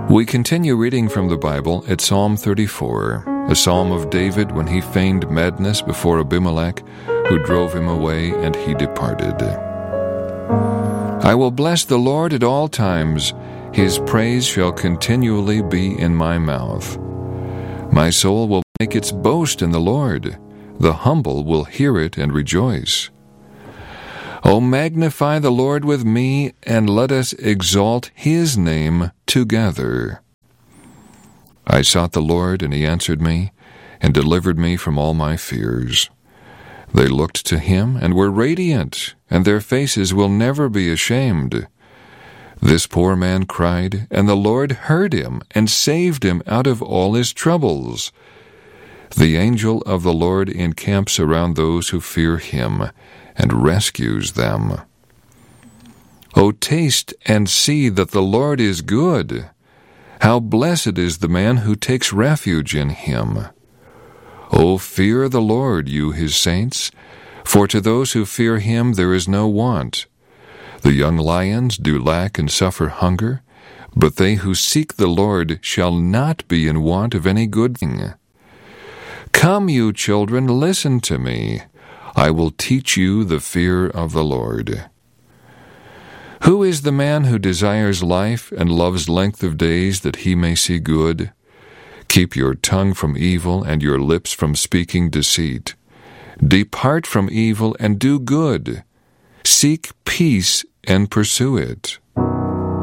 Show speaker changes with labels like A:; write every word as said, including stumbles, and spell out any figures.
A: We continue reading from the Bible at Psalm thirty-four, a psalm of David when he feigned madness before Abimelech, who drove him away, and he departed. I will bless the Lord at all times. His praise shall continually be in my mouth. My soul will make its boast in the Lord. The humble will hear it and rejoice. O magnify the Lord with me, and let us exalt his name together. I sought the Lord, and he answered me, and delivered me from all my fears. They looked to him, and were radiant, and their faces will never be ashamed. This poor man cried, and the Lord heard him, and saved him out of all his troubles. The angel of the Lord encamps around those who fear him, and rescues them. O taste and see that the Lord is good. How blessed is the man who takes refuge in him. O fear the Lord, you his saints, for to those who fear him there is no want. The young lions do lack and suffer hunger, but they who seek the Lord shall not be in want of any good thing. Come, you children, listen to me. I will teach you the fear of the Lord. Who is the man who desires life and loves length of days that he may see good? Keep your tongue from evil and your lips from speaking deceit. Depart from evil and do good. Seek peace and pursue it.